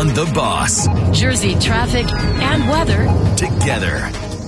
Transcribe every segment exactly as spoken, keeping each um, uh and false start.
one The Boss. Jersey traffic and weather Together.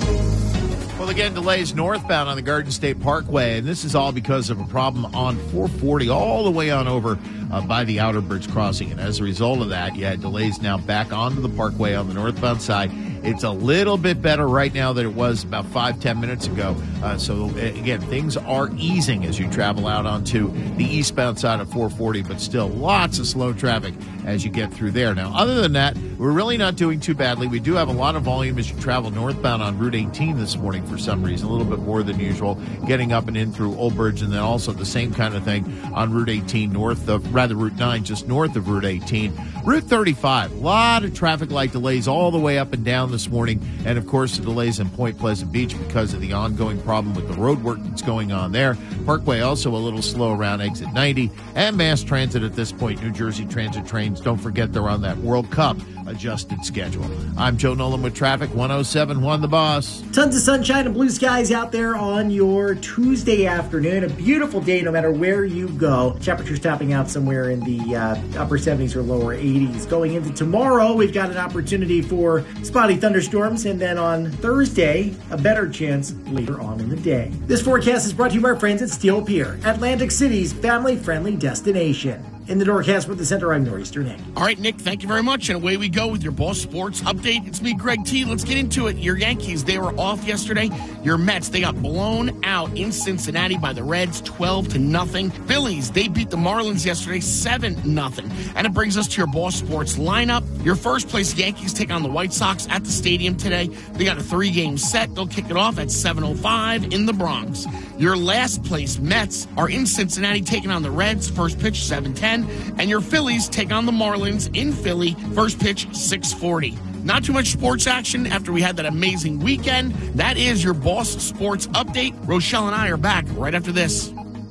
Well, again, delays northbound on the Garden State Parkway, and this is all because of a problem on four forty all the way on over uh, by the Outer Bridge crossing. And as a result of that, you had delays now back onto the parkway on the northbound side. It's a little bit better right now than it was about five, ten minutes ago. Uh, so, again, things are easing as you travel out onto the eastbound side of four forty, but still lots of slow traffic as you get through there. Now, other than that, we're really not doing too badly. We do have a lot of volume as you travel northbound on Route eighteen this morning for some reason, a little bit more than usual, getting up and in through Old Bridge, and then also the same kind of thing on Route eighteen north of, rather Route nine, just north of Route eighteen. Route thirty-five, a lot of traffic light delays all the way up and down this morning, and of course the delays in Point Pleasant Beach because of the ongoing problem with the road work that's going on there. Parkway also a little slow around exit ninety, and mass transit at this point. New Jersey Transit trains, don't forget they're on that World Cup adjusted schedule. I'm Joe Nolan with traffic, one oh seven point one The Boss. Tons of sunshine and blue skies out there on your Tuesday afternoon. A beautiful day no matter where you go. Temperatures topping out somewhere in the uh, upper seventies or lower eighties. Going into tomorrow, we've got an opportunity for spotty thunderstorms, and then on Thursday, a better chance later on in the day. This forecast is brought to you by our friends at Steel Pier, Atlantic City's family-friendly destination. In the Doorcast with the Center, I'm Nor'easter Nick. All right, Nick, thank you very much. And away we go with your Boss Sports Update. It's me, Greg T. Let's get into it. Your Yankees, they were off yesterday. Your Mets, they got blown out in Cincinnati by the Reds, twelve to nothing. Phillies, they beat the Marlins yesterday, seven nothing. And it brings us to your Boss Sports lineup. Your first place Yankees take on the White Sox at the stadium today. They got a three-game set. They'll kick it off at seven oh five in the Bronx. Your last place Mets are in Cincinnati taking on the Reds. First pitch, seven ten. And your Phillies take on the Marlins in Philly. First pitch, six forty. Not too much sports action after we had that amazing weekend. That is your Boss Sports Update. Rochelle and I are back right after this.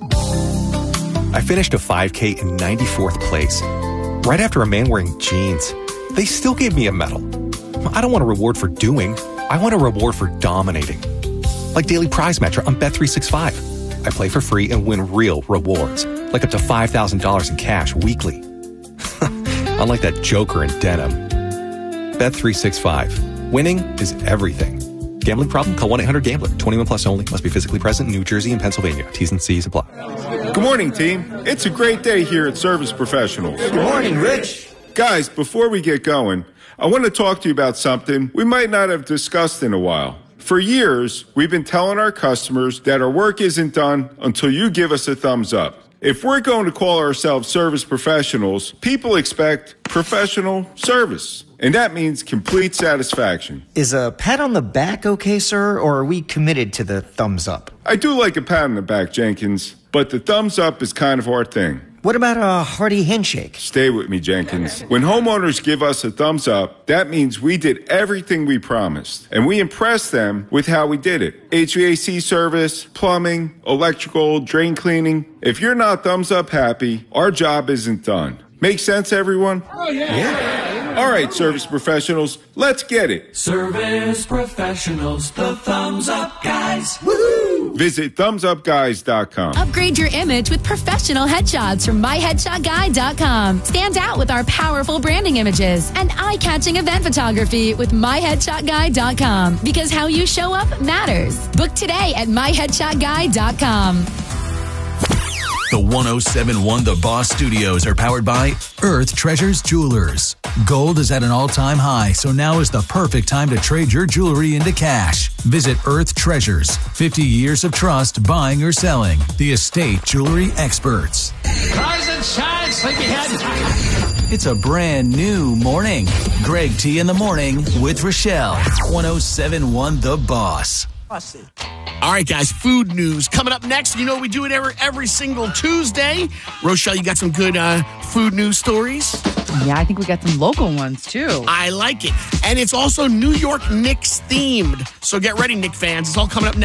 I finished a five K in ninety-fourth place, right after a man wearing jeans. They still gave me a medal. I don't want a reward for doing. I want a reward for dominating. Like Daily Prize Matcher on Bet three sixty-five. I play for free and win real rewards, like up to five thousand dollars in cash weekly. Unlike that joker in denim. Bet three sixty-five. Winning is everything. Gambling problem? Call one eight hundred gambler. twenty-one plus only. Must be physically present in New Jersey and Pennsylvania. T's and C's apply. Good morning, team. It's a great day here at Service Professionals. Good morning, Rich. Guys, before we get going, I want to talk to you about something we might not have discussed in a while. For years, we've been telling our customers that our work isn't done until you give us a thumbs up. If we're going to call ourselves service professionals, people expect professional service. And that means complete satisfaction. Is a pat on the back okay, sir, or are we committed to the thumbs up? I do like a pat on the back, Jenkins, but the thumbs up is kind of our thing. What about a hearty handshake? Stay with me, Jenkins. When homeowners give us a thumbs up, that means we did everything we promised. And we impressed them with how we did it. H V A C service, plumbing, electrical, drain cleaning. If you're not thumbs up happy, our job isn't done. Make sense, everyone? Oh, yeah. Yeah. All right, service professionals, let's get it. Service professionals, the thumbs up guys. Woohoo! Visit thumbs up guys dot com. Upgrade your image with professional headshots from my headshot guy dot com. Stand out with our powerful branding images and eye-catching event photography with my headshot guy dot com. Because how you show up matters. Book today at my headshot guy dot com. The one oh seven point one The Boss Studios are powered by Earth Treasures Jewelers. Gold is at an all-time high, so now is the perfect time to trade your jewelry into cash. Visit Earth Treasures. fifty years of trust buying or selling. The estate jewelry experts. Rise and shine, sleepyhead. It's a brand new morning. Greg T in the morning with Rochelle. one oh seven point one The Boss. All right, guys, food news coming up next. You know we do it every, every single Tuesday. Rochelle, you got some good uh, food news stories? Yeah, I think we got some local ones, too. I like it. And it's also New York Knicks themed. So get ready, Knicks fans. It's all coming up next.